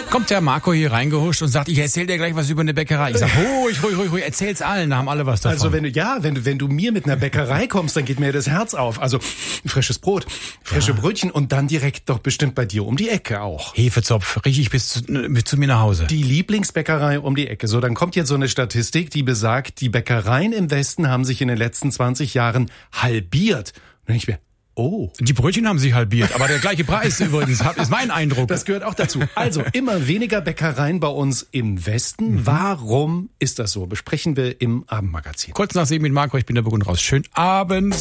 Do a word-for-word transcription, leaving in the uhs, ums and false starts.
Kommt der Marco hier reingehuscht und sagt, ich erzähl dir gleich was über eine Bäckerei. Ich sag, ruhig, ruhig, ruhig, ruhig, erzähl's allen, da haben alle was davon. Also wenn du, ja, wenn du, wenn du mir mit einer Bäckerei kommst, dann geht mir das Herz auf. Also frisches Brot, frische ja. Brötchen und dann direkt doch bestimmt bei dir um die Ecke auch. Hefezopf, riech ich bis zu, bis zu mir nach Hause. Die Lieblingsbäckerei um die Ecke. So, dann kommt jetzt so eine Statistik, die besagt, die Bäckereien im Westen haben sich in den letzten zwanzig Jahren halbiert. Und ich mir, oh. Die Brötchen haben sich halbiert, aber der gleiche Preis übrigens, ist mein Eindruck. Das gehört auch dazu. Also, immer weniger Bäckereien bei uns im Westen. Mhm. Warum ist das so? Besprechen wir im Abendmagazin. Kurz nach sieben mit Marco, ich bin der Burgund raus. Schönen Abend.